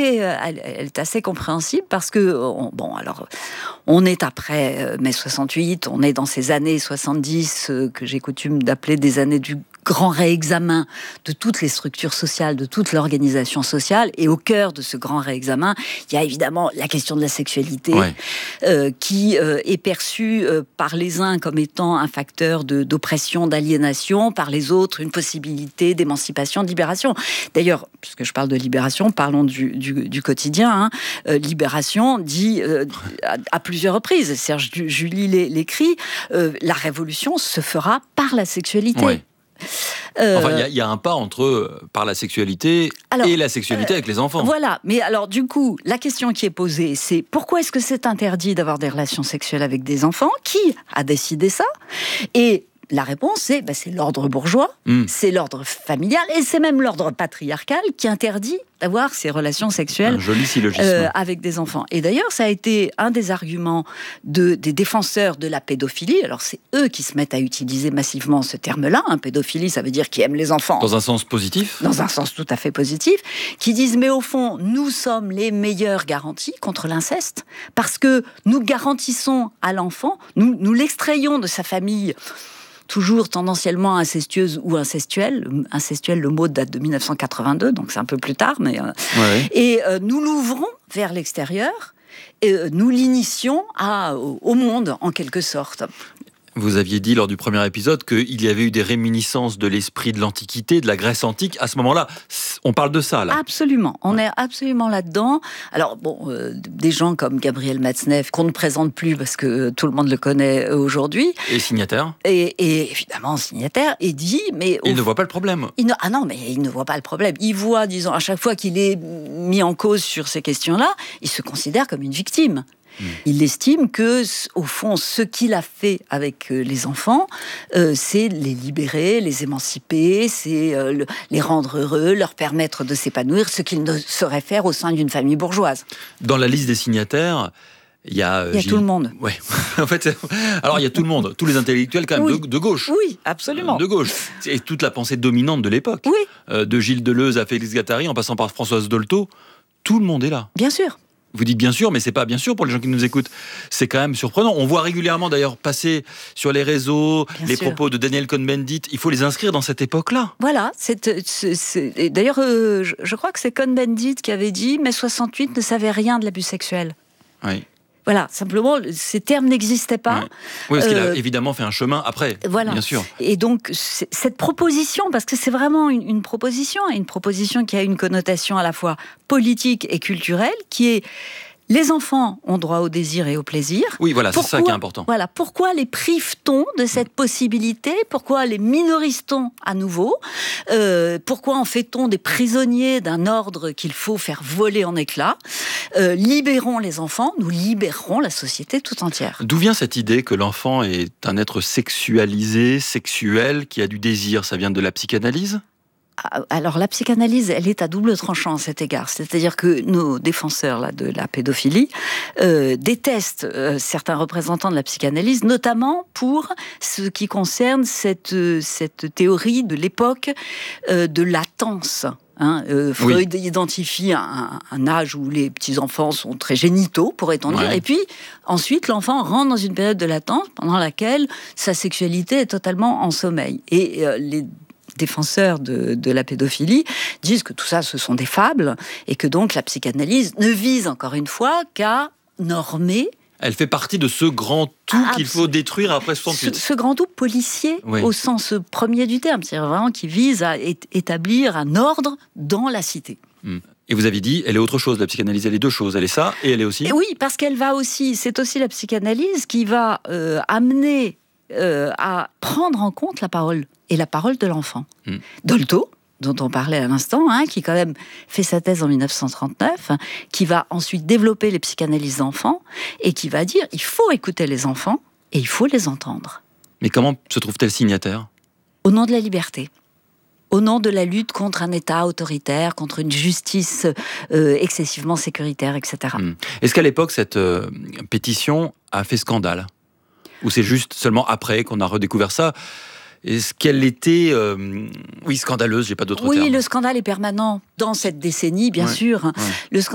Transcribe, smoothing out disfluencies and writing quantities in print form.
elle est assez compréhensible parce que, on est après mai 68, on est dans ces années 70 que j'ai coutume d'appeler des années du grand réexamen de toutes les structures sociales, de toute l'organisation sociale. Et au cœur de ce grand réexamen, il y a évidemment la question de la sexualité, qui est perçue par les uns comme étant un facteur d'oppression, d'aliénation, par les autres une possibilité d'émancipation, de libération. D'ailleurs, puisque je parle de libération, parlons du quotidien. Libération dit à plusieurs reprises, Serge Julie l'écrit, la révolution se fera par la sexualité. Ouais. Il y a un pas entre par la sexualité et la sexualité avec les enfants. Voilà, mais alors du coup, la question qui est posée, c'est pourquoi est-ce que c'est interdit d'avoir des relations sexuelles avec des enfants ? Qui a décidé ça ? Et la réponse, c'est l'ordre bourgeois, c'est l'ordre familial, et c'est même l'ordre patriarcal qui interdit d'avoir ces relations sexuelles un joli syllogisme. Avec des enfants. Et d'ailleurs, ça a été un des arguments des défenseurs de la pédophilie. Alors, c'est eux qui se mettent à utiliser massivement ce terme-là. Pédophilie, ça veut dire qui aime les enfants. Dans un sens positif ? Dans un sens tout à fait positif. Qui disent, mais au fond, nous sommes les meilleures garanties contre l'inceste, parce que nous garantissons à l'enfant, nous l'extrayons de sa famille, toujours tendanciellement incestueuse ou incestuelle. Incestuelle, le mot date de 1982, donc c'est un peu plus tard. Et nous l'ouvrons vers l'extérieur, et nous l'initions au monde, en quelque sorte. Vous aviez dit lors du premier épisode qu'il y avait eu des réminiscences de l'esprit de l'Antiquité, de la Grèce antique. À ce moment-là, on parle de ça, là. Absolument. On est absolument là-dedans. Alors, des gens comme Gabriel Matzneff, qu'on ne présente plus parce que tout le monde le connaît aujourd'hui. Et signataire. Et évidemment, signataire. Et dit, mais... Il ne voit pas le problème. Il ne voit pas le problème. Il voit, disons, à chaque fois qu'il est mis en cause sur ces questions-là, il se considère comme une victime. Il estime que, au fond, ce qu'il a fait avec les enfants, c'est les libérer, les émanciper, c'est les rendre heureux, leur permettre de s'épanouir, ce qu'il ne saurait faire au sein d'une famille bourgeoise. Dans la liste des signataires, il y a tout le monde. Ouais. En fait, alors il y a tout le monde, tous les intellectuels quand même de gauche. Oui, absolument. De gauche. C'est toute la pensée dominante de l'époque. Oui. De Gilles Deleuze à Félix Guattari, en passant par Françoise Dolto, tout le monde est là. Bien sûr. Vous dites bien sûr, mais c'est pas bien sûr pour les gens qui nous écoutent. C'est quand même surprenant. On voit régulièrement d'ailleurs passer sur les réseaux les propos de Daniel Cohn-Bendit. Il faut les inscrire dans cette époque-là. Voilà. D'ailleurs, je crois que c'est Cohn-Bendit qui avait dit « mai 68 ne savait rien de l'abus sexuel ». Oui. Voilà, simplement, ces termes n'existaient pas. Oui, parce qu'il a évidemment fait un chemin après, voilà. Bien sûr. Et donc, cette proposition, parce que c'est vraiment une proposition qui a une connotation à la fois politique et culturelle, qui est... Les enfants ont droit au désir et au plaisir. Oui, voilà, c'est ça qui est important. Voilà, pourquoi les prive-t-on de cette possibilité ? Pourquoi les minorise-t-on à nouveau ? Pourquoi en fait-on des prisonniers d'un ordre qu'il faut faire voler en éclats ? Libérons les enfants, nous libérerons la société tout entière. D'où vient cette idée que l'enfant est un être sexualisé, sexuel, qui a du désir ? Ça vient de la psychanalyse ? Alors la psychanalyse, elle est à double tranchant à cet égard. C'est-à-dire que nos défenseurs là, de la pédophilie détestent certains représentants de la psychanalyse, notamment pour ce qui concerne cette théorie de l'époque de latence. Freud identifie un âge où les petits-enfants sont très génitaux, pourrait-on dire, et puis ensuite l'enfant rentre dans une période de latence pendant laquelle sa sexualité est totalement en sommeil. Et les défenseurs de la pédophilie disent que tout ça, ce sont des fables, et que donc la psychanalyse ne vise encore une fois qu'à normer. Elle fait partie de ce grand tout qu'il faut détruire après 68. Ce grand tout policier, au sens premier du terme, c'est-à-dire vraiment qui vise à établir un ordre dans la cité. Et vous avez dit, elle est autre chose, la psychanalyse, elle est deux choses. Elle est ça, et elle est aussi... Et oui, parce qu'elle va aussi, c'est aussi la psychanalyse qui va amener à prendre en compte la parole, et la parole de l'enfant. Dolto, dont on parlait à l'instant, qui quand même fait sa thèse en 1939, qui va ensuite développer les psychanalyses d'enfants, et qui va dire, il faut écouter les enfants, et il faut les entendre. Mais comment se trouve-t-elle signataire ? Au nom de la liberté. Au nom de la lutte contre un État autoritaire, contre une justice excessivement sécuritaire, etc. Est-ce qu'à l'époque, cette pétition a fait scandale ? Ou c'est juste seulement après qu'on a redécouvert ça ? Est-ce qu'elle était, scandaleuse, j'ai pas d'autre terme. Oui, le scandale est permanent dans cette décennie, bien sûr. Le